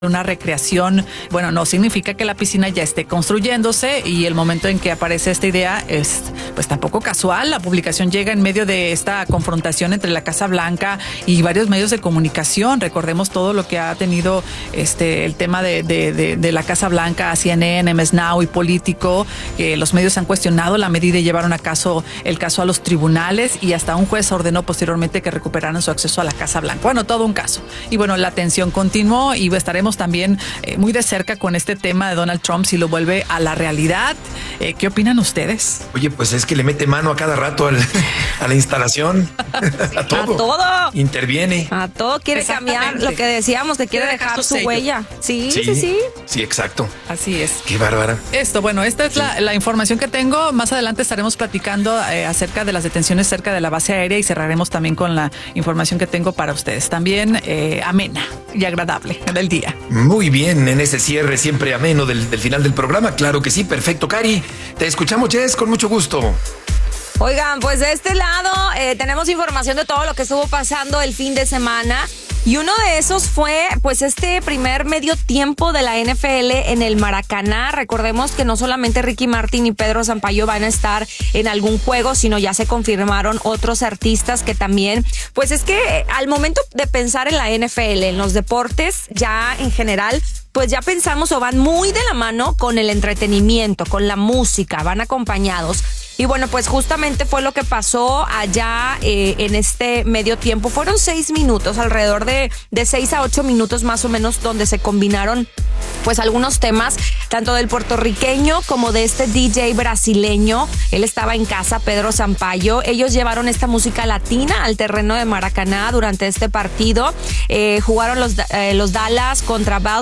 una recreación, bueno, no significa que la piscina ya esté construyéndose, y el momento en que aparece esta idea es pues tampoco casual. La publicación llega en medio de esta confrontación entre la Casa Blanca y varios medios de comunicación. Recordemos todo lo que ha tenido el tema de la Casa Blanca, CNN, MS Now y Político, que los medios han cuestionado la medida y llevaron el caso a los tribunales, y hasta un juez ordenó posteriormente que recuperaran su acceso a la Casa Blanca. Bueno, todo un caso. Y bueno, la tensión continuó y estaremos también muy de cerca con este tema de Donald Trump, si lo vuelve a la realidad. ¿Qué opinan ustedes? Oye, pues es que le mete mano a cada rato a la instalación. A todo. A todo. Interviene. A todo quiere cambiar, lo que decíamos, que quiere dejar su huella. Sí. Sí, exacto. Así es. Qué bárbara. Bueno, esta es la información que tengo. Más adelante estaremos platicando acerca de las detenciones cerca de la base aérea, y cerraremos también con la información que tengo para ustedes. También amena y agradable del día. Muy bien, en ese cierre siempre ameno del final del programa. Claro que sí, perfecto, Cari. Te escuchamos, Jess, con mucho gusto. Oigan, pues de este lado tenemos información de todo lo que estuvo pasando el fin de semana. Y uno de esos fue pues este primer medio tiempo de la NFL en el Maracaná. Recordemos que no solamente Ricky Martin y Pedro Sampaio van a estar en algún juego, sino ya se confirmaron otros artistas que también, pues es que al momento de pensar en la NFL, en los deportes ya en general, pues ya pensamos o van muy de la mano con el entretenimiento, con la música, van acompañados. Y bueno, pues justamente fue lo que pasó allá en este medio tiempo. Fueron 6 minutos, alrededor de 6 a 8 minutos más o menos, donde se combinaron pues algunos temas, tanto del puertorriqueño como de este DJ brasileño. Él estaba en casa, Pedro Sampaio. Ellos llevaron esta música latina al terreno de Maracaná durante este partido. Jugaron los Dallas contra